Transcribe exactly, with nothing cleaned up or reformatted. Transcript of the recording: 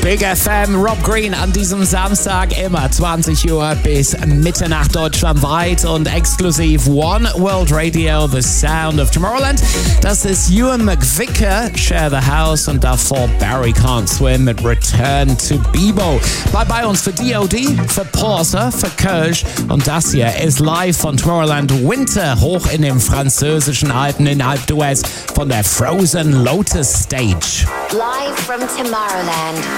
Mega F M, Rob Green an diesem Samstag immer zwanzig Uhr bis Mitternacht deutschlandweit und exklusiv One World Radio, The Sound of Tomorrowland. Das ist Ewan McVicker, Share the House und davor Barry Can't Swim mit Return to Bebo. Bleib bei uns für D O D, für Porter, für Kölsch und das hier ist live von Tomorrowland Winter hoch in den französischen Alpen innerhalb Duets von der Frozen Lotus Stage. Live from Tomorrowland.